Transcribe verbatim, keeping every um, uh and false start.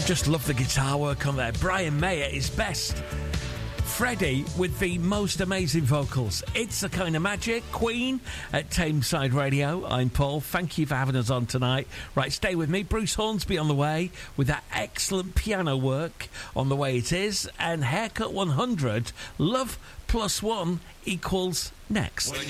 Just love the guitar work on there. Brian May at his best. Freddie with the most amazing vocals. It's the Kind of Magic. Queen at Tameside Radio. I'm Paul. Thank you for having us on tonight. Right, stay with me. Bruce Hornsby on the way with that excellent piano work on the way it is. And Haircut one hundred, Love Plus One equals next.